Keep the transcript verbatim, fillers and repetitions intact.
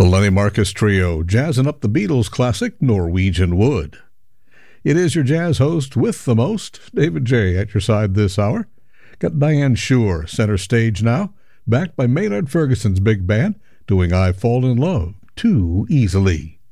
The Lenny Marcus Trio, jazzing up the Beatles classic Norwegian Wood. It is your jazz host with the most, David J. at your side this hour. Got Diane Shure center stage now, backed by Maynard Ferguson's big band, doing I Fall in Love Too Easily.